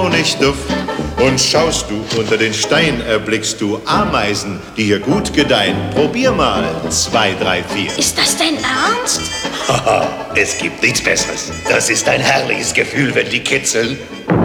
Honigduft. Und schaust du unter den Stein, erblickst du Ameisen, die hier gut gedeihen. Probier mal 2, 3, 4. Ist das dein Ernst? Haha, es gibt nichts Besseres. Das ist ein herrliches Gefühl, wenn die kitzeln.